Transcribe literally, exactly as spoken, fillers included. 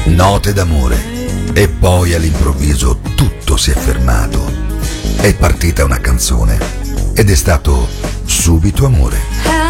note d'amore, e poi all'improvviso tutto si è fermato. È partita una canzone ed è stato subito amore.